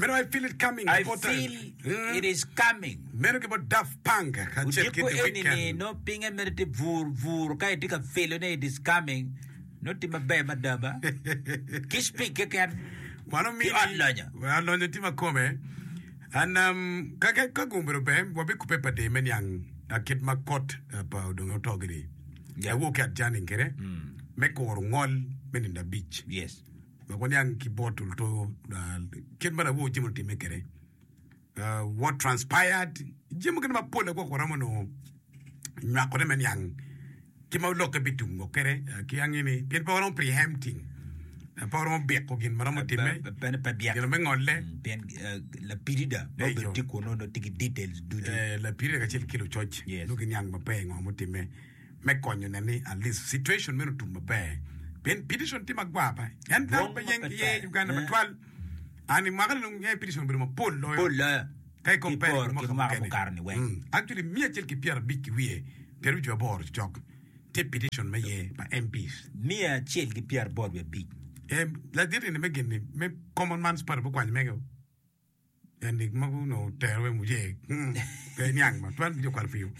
When I feel it coming. I feel it is coming. Meron about Daft Punk. Ujipo enini no pinga merite vur kai tika feel it is coming. No tima be madaba. Kispik kan. One of me. Well, tima come. And kagumbero be wabi kupe pa de men yang akit makot pa udong otogri. I woke at Janin kere. Make or ngol men in the beach. Yes. But when young keyboard to kid mother wo Jimmy Mekere. What transpired? Jim can pull a walk Ramano. Nakodeman young. Kimo look a bit to Mokere, Kiangini, people on preempting. A power on Beckogin, Maramotime, Benole, La Pirida, no tico, no ticket details, do La Pirida Kilo Church, looking young Mapang or Motime, Meconyan, at least situation minute to Mapay. Ben petition Timagwaba, and now by Yankee, you can have 12. And in Magalung, petition with a pull lawyer. Take compare actually, me a chelky Pierre Big Wee, Perugia board jock. Take petition may by MPs. Me a chelky Pierre board with big. Like did in the beginning, make common man's part of one mego. And the Maguno terror muje. Young, but 12 you call for you.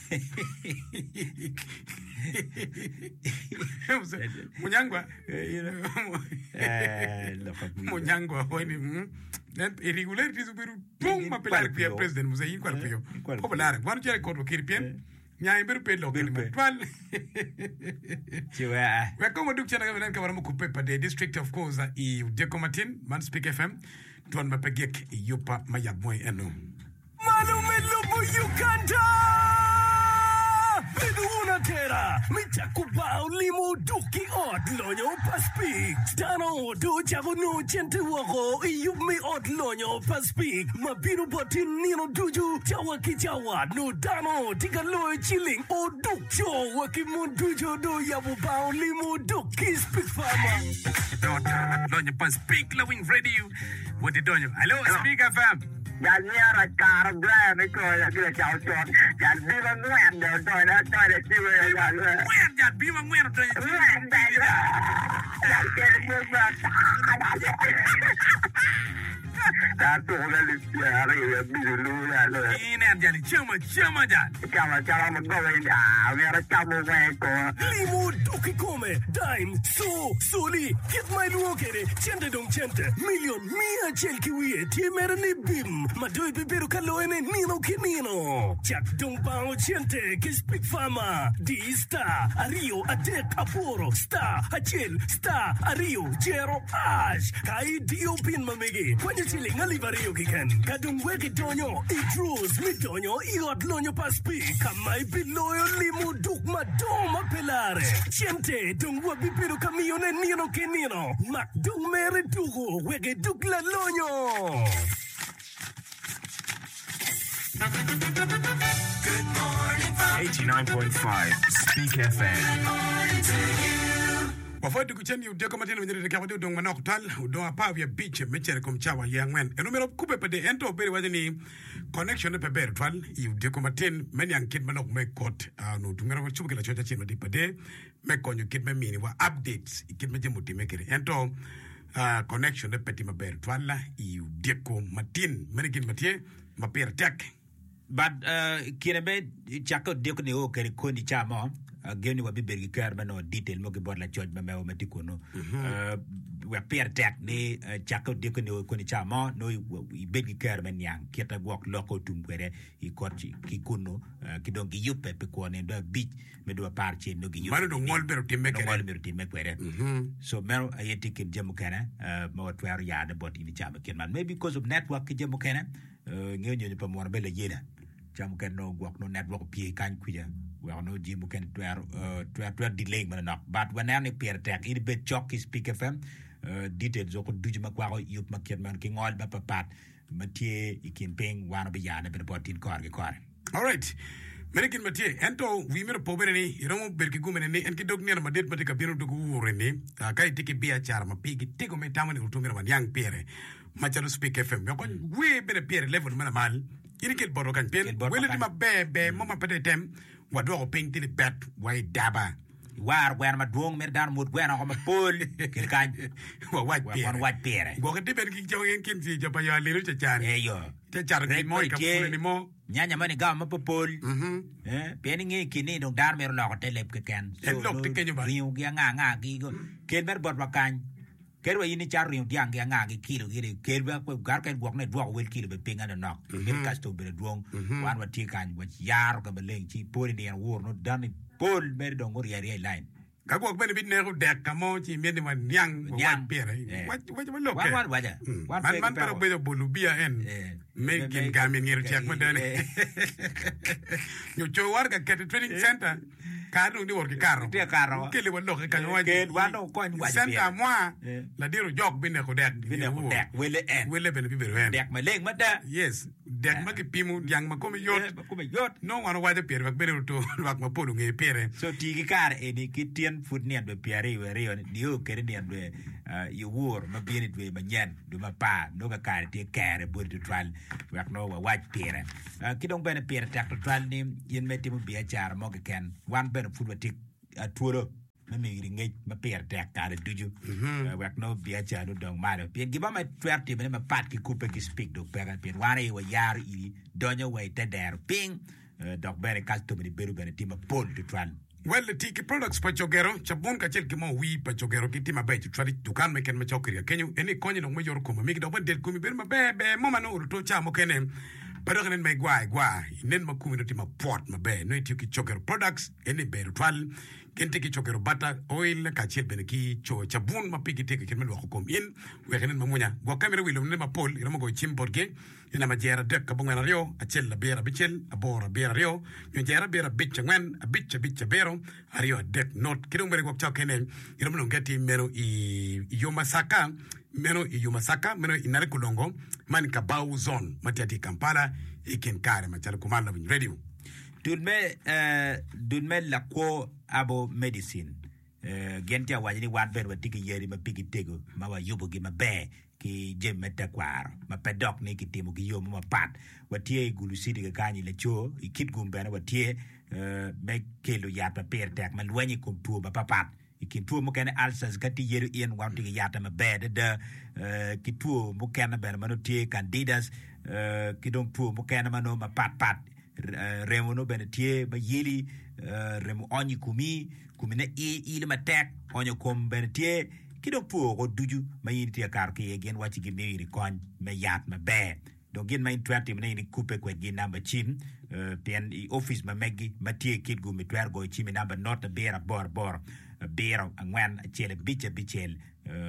Munyangwa, Munyangwa, when irregularities will boom, my president was a equal for you. Popular, one year called Kirpian. Nyai beru pelo kini twal. We kama dukcha na kama kama kupe pa the district of course I Deko Martin Man Speak FM tuan mapegek yupa mayabwe eno. Malume lubu Uganda. Biduna tera mitakubao limu duki od lonyo paspik Dano do jago no chente wako iyumi od lonyo paspik Mabiru botin nino duju jawa ki jawa no dano tika loy chilling o duk jo waki mundujo do yabu bao limu duki speak farmer Lonyo paspik loving radio. What did you? Hello, Speak FM. Yan niya car drive ko ya kila chao chon yan biwa ngwen do na toilet siwe ya ngwen ya biwa ngwen do ngwen da ya kele mo sa ta to na li ya re bilu ya lo ina jali chama ja mo go ya vera chamo ko limu duki come dime soli get my luokere chente dong chente million mia chelki wie timerni bim Madoi beberu kaloene nino kinino. Jack dong bao chente ke speak fama. Di star ario atek aporo star achel star ario jero ash. Kai dio pin mamegi. Kwenye chili ngalivario kiken. Kadung weki donyo idrus mi donyo iot lonyo paspi. Kamai biloyo limu duk madoma pelare. Chente dong wabiberu kamione nino kinino. Mak dong mere dugo weke duk la lonyo. Good morning, 89.5 Speak FM. Wafodi kucheni udeko matino mwenye kama udong manok tal udong apav ya beach mechere kumchawa yangwen enumero kupe pade ento beri wazini connection pe beri twal udeko matin meni yang kid manok me kot no tungero chubu kila chocha chini mati pade me konyo kid me mini wa updates kid me jemuti mekere ento connection pe peti maberi twal la udeko matin meni kid matie mapere tek. But kinabe chako deko ni o keri kondi chama geni wa bibergi kar mano detail mo ke bor la choj ma o matiko no we per tek ni chako deko ni o kondi chama no I begi kar man yang kita gwak loko tumkwere I korchi ki kuno ki don ki yupe pe ko ne do bit me do parche no ki yupe mano do ngol beru timme kwere so mero ayeti ke jemu kana mo twer ya de bot ini chama ken man maybe because of network ke jemu kana ngenyo ni pa mo bele yeda jam ken no gwak no network pie kan kuja well no jemu ken twer delay man nok but when any per tek it be chok is Speak FM details zo ko duji makwa yup maket man ki ngol ba papat matie ikin peng wana be yana be botin kor ge kor. All right. Merikin matie ento we mero pobere ni iromo berki gumene ni enki dog nera madet matika biro dugu urene kai tiki bia char ma pigi tigo me tamani utumira man yang pere machalo Speak FM yakon we bere pere level mana mal iriket boro kan pen wele di ma bebe mama pede tem wado peng tili bet wai daba war gwen ma duong mer dan mut gwen ko ma pol kel kan wa waj wan waj pere go ke ben ki jaw yen kin si japa ya liru cha chan yo cha char ki mo ka fu ni mo nyanya mani ga ma pol pe ni ngi kini dong dar mer lo ko telep ke kan lok te kenyo ba riu gi nga gi go kel mer bot wa kan ker wa yini char riu diang gi nga gi kilo gi kel ba ko gar kan gwak ne dwok wel kilo be pinga no nok kel kasto be duong wan wa ti kan wa yar ko be leng chi pol ni an wor no dan pol mer dong ngor yari line ka gwak ben bit ne ko dek ka mo chi men man nyang wa pere wa lo ke wan waja man para be bolu bia en men ken gamin ngir chak ma dane yo cho war ka ket training center ka no ni wor ki karo te karo ke le lo ka wa ke wa no ko ni wa center moi la diro jog bin ne ko dek wele en wele ben bi ben dek ma leng ma da yes dek ma ki pimu yang ma ko mi yot no wan wa de pere ba be to wak ma podu ngi pere so ti ki kar e ni ki tien fut nien be pere we re dio ke nien be you wor ma bi ni be ma nyen du ma pa no ka kar ti kare bo to tral wak no wa waj pere ki dong ben pere tak to tral ni yen meti mo bi achar mo ke ken wan ben fut wa tik aturo ma mi ri ngi ma pere tak ka de duju wak no bi achar do dong ma de pe gi ba ma twerti be ma pat ki coupe ki speak do pere pe wan e wa yar i donyo we te der ping dok bene custom di beru bene tima pol to tral well tiki products pa chogero chabun ka chel ki mo wi pa chogero ki tima be to tral dukan me ken ma chokri kenyu eni konyi no mo yor ko mi do ben del kumi ber ma be mo mano to cha mo kenen pero kenen me gwa nen ma kumi no tima pot ma be no tiki chogero products eni be tral kente ki chokero bata oil ka chel bene ki chabun ma pigi teke ken me lo ko in we kenen ma munya go kamera wi lo ne ma pol ira mo go chimborge ina ma jera dek ka bongana rio a chel la bera bichel a bora bera rio yo jera bera bicha ngwen a bicha bero a rio dek not kidong bere gok chakene ira mo ngati meno i yomasaka meno i nare kulongo man ka bau zone matiati Kampala ikin kare ma chal kumala vin radio dunme la ko abo medicine gentia wajini wan ber watiki yeri ma pigi tego ma wa yubo gi ma be ki jem meta kwar ma pedok ne ki timo gi yomo ma pat watie gulusidi ga kanyi le cho ikit gumbana watie me kelo yata per tek man wani kum tuo ba papat ikin tuo mo ken alsas gati yeru ien wanti ga yata ma be de ki tuo mo ken ben mano tie candidas ki don tuo mo ken mano ma pat remo no ben tie ba yeli remo onyi kumi ne ile ma tek onyo kom ben tie kidok tuo go duju ma yin tie kar ki gen wachi gi miri kon me yat ma be do gen ma 20 ne ni coupe ko gi number chim pen i office ma megi ma tie kid gu mi twer go chim number not bera bor bera angwan chele bichel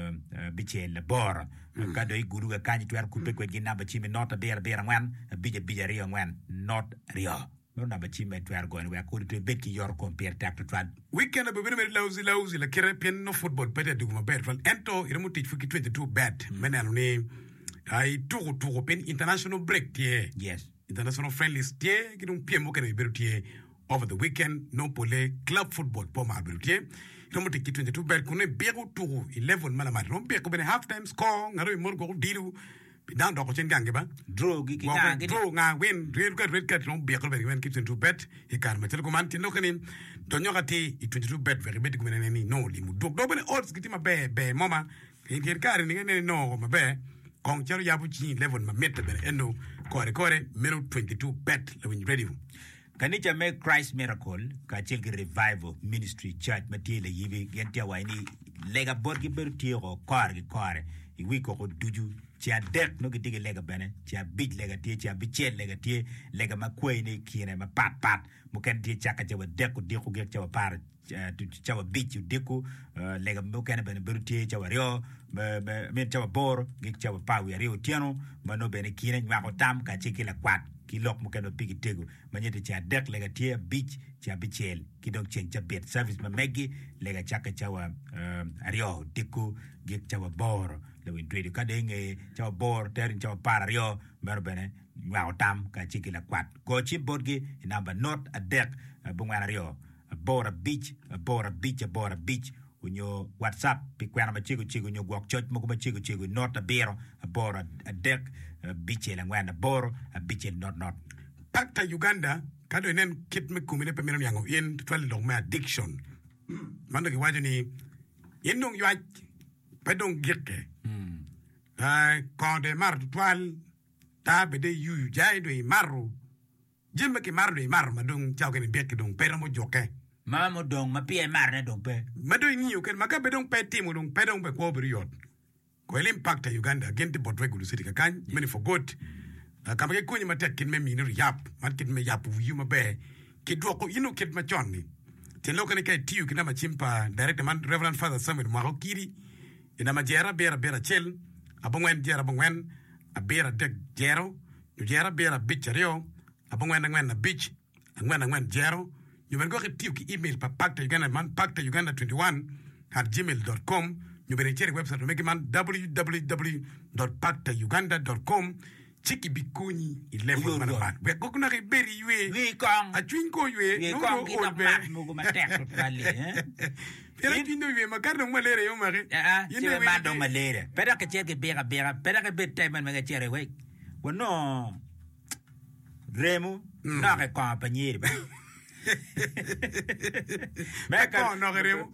bor ka do i guru ga kanyi twer coupe ko gi number chim not bera angwan bija rio angwan not rio no number chim me twer go we ko to bet ki yor compare tak to twan weekend be very lausi la kere pen no football pete duguma bet fal ento iramu teach fuki 22 bet menano ni ai tugo pen international break tie yes international friendlies tie kidum piemo kene beru tie over the weekend no pole club football po ma beru tie iramu teach 22 bet kune bego tugo 11 mala ma rom bego ben half time score ngaro mo go dilu dan do ko chen gange ba draw gi nga win red card no be ko be wen kitchen to bet e kar ma tel ko man tin no kanin do nyogati i 22 bet very bet ko ni no li mu do ben odds gitima be mama en kar ni ne no ma be kon chero yabu chi level ma mette ben eno kore mero 22 bet la win ready kanija me Christ miracle ka chilgi revival ministry church matile yibi gentia waini lega borgi bertio kore i wi ko duju chia dek no gidige lega bene chia big lega tie chia bichel lega tie lega makwe ne kine ma pat mo ken tie chaka jawa deko deko ge chawa par chawa bichu deko lega mo ken bene bertie chawa rio me chawa bor ge chawa pa wi rio tiano mano bene kine ma ko tam ka chikila kwat ki lok mo keno pigi tego manyete chia dek lega tie beach chia bichel ki dong chen cha bet service ma megi lega chaka chawa rio deko ge chawa bor le win trade ka denge chawa bor terin chawa para rio mer bene ngao tam ka chikila kwat go chi bodgi number not a deck bungwana rio bor beach unyo WhatsApp pikwena machigo nyo gwak church mo machigo not a bero a bor a deck beach la ngwana bor a beach not pakta Uganda kado nen kit me kumine pe menam yango yen twale long me addiction man ke wajo ni indong yuaj pedong gikke quand de mar toile ta be de yu jay do maru jimbe ke mar do mar ma dong chaw ke be ke dong pera mo joke ma mo dong ma pie mar ne dong pe ma do ni yu ke ma ka be dong pe timo dong pe dong be ko briot ko el impact Uganda gente bot regular city ka kan many forgot kama ke kunyi matek kin me minur yap man kin me yap yu ma be ke do ko ino ket ma chonni te lo kan ke tiu kina ma chimpa direct man Reverend Father Samuel Mahokiri ina ma jera bera chel abongwen jera bongwen a bera de jero yu jera bera bichario abongwen ngwen na beach ngwen jero yu men go ke tiu ki email pa pacta Uganda man pacta Uganda 21@gmail.com yu ben check website make man www.pactauganda.com chiki bikuni 11 man ba be ko kuna ke beri yue wi kong a twin ko yue wi kong ki no mo go ma tek pali Pero twin no yue makar no malere yo mare yene ma do malere pero ke che ke bera pero ke bete man me chere we wono remo na ke compagnere ba Peko no remo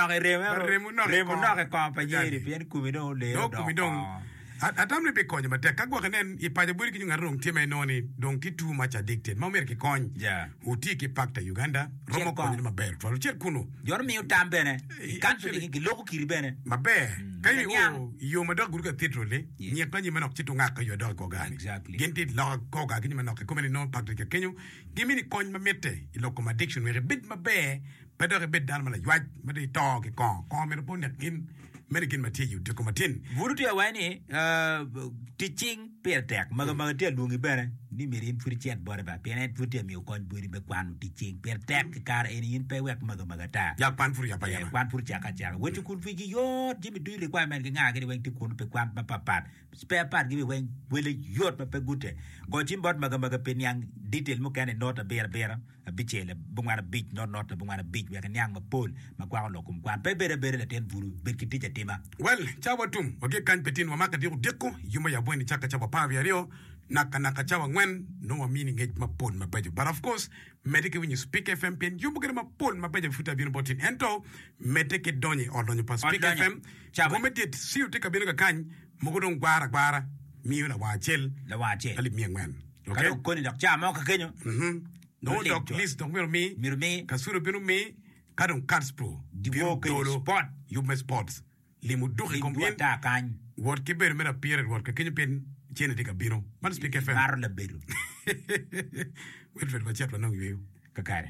no ke compagnere bien kumido le do Atam ne be konye mate kagwa kanen ipaje buri ki ngarong time noni don ki too much addicted ma mer ki konye uti ki pakta Uganda romo konye ma ber falo cher kuno yor mi utam bene kanso ki loko kiri bene ma ber kay o yo ma dog gurga titrole nye kanyi manok chitu ngaka yo dog ko gani genti la ko ga kinyi manok ko meni non pakta ke kenyo gimini konye ma mette iloko ma addiction we bit ma be pedore bit dal mala yaj ma de to ki kon me po ne kin American material to combatin. Vuruti awani teaching pertek maga te lungi bene ni merin furchet bore ba penet futi mi ko buri be kwanu teaching pertek kar en yin pe wek maga ta. Ya pan fur ya pa ya. Kwan fur cha ka cha. Wetu kun fiji yo jimi du requirement nga ga wen ti kun pe kwan pa pat. Spare part gibi wen wele yot pe gute. Go jimbot maga pen yang detail mo kan not a bera a bichele bungwana bich not bungwana bich we kan yang ma pol ma kwa lo kum kwan pe bere la ten vuru be kitija tema. Well, chawa tum, wage kan petin wa maka diru deko, yuma ya bweni chaka chawa pavi ario, naka chawa ngwen, no wa meaning it ma pon ma pejo. But of course, medike when you speak FM pen, you mugere ma pon ma pejo futa bino botin ento, medike donye or donye pa speak FM, gometit siu teka bino ka kany, mugodong gwara, miyo na wachel, ali miye ngwen. Okay? Kado koni dok cha mo ka kenyo. No dok list dok miro mi, kasuro bino mi, kadong cards pro, diwo spot, you me sports. Limu duki kombien ta kan word ke ber mera period word ke kenyo pen chene tika biro man speak FM mar la beru wait for chat na ngiyo kakare